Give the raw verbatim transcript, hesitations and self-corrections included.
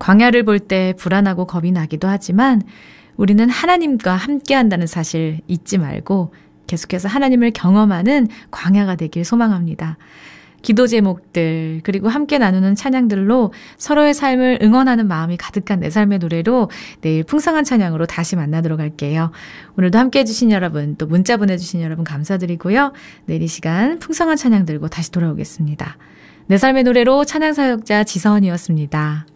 광야를 볼 때 불안하고 겁이 나기도 하지만 우리는 하나님과 함께 한다는 사실 잊지 말고 계속해서 하나님을 경험하는 광야가 되길 소망합니다. 기도 제목들 그리고 함께 나누는 찬양들로 서로의 삶을 응원하는 마음이 가득한 내 삶의 노래로 내일 풍성한 찬양으로 다시 만나도록 할게요. 오늘도 함께 해주신 여러분 또 문자 보내주신 여러분 감사드리고요. 내일 이 시간 풍성한 찬양 들고 다시 돌아오겠습니다. 내 삶의 노래로 찬양사역자 지서원이었습니다.